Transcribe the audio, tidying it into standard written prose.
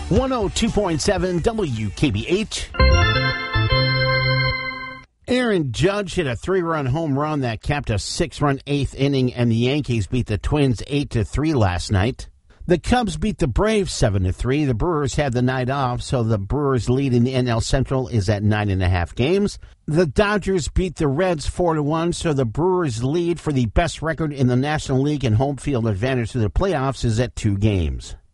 102.7 WKBH. Aaron Judge hit a 3-run home run that capped a 6-run eighth inning, and the Yankees beat the Twins 8-3 last night. The Cubs beat the Braves 7-3. The Brewers had the night off, so the Brewers' lead in the NL Central is at 9.5 games. The Dodgers beat the Reds 4-1, so the Brewers' lead for the best record in the National League and home field advantage to the playoffs is at 2 games.